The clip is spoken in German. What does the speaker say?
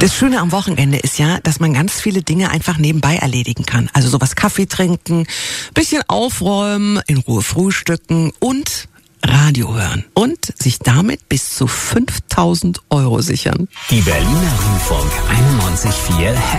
Das Schöne am Wochenende ist ja, dass man ganz viele Dinge einfach nebenbei erledigen kann. Also sowas Kaffee trinken, bisschen aufräumen, in Ruhe frühstücken und Radio hören. Und sich damit bis zu 5.000 € sichern. Die Berliner Rundfunk 91.4